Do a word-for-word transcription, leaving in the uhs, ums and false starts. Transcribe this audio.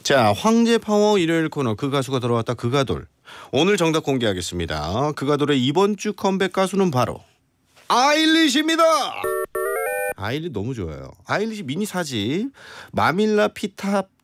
자, 황제 파워 일요일 코너 그 가수가 들어왔다 그가돌. 오늘 정답 공개하겠습니다. 그가돌의 이번 주 컴백 가수는 바로 아일리시입니다. 아일리 너무 좋아요. 아일리시 미니 사집 마밀라 피탑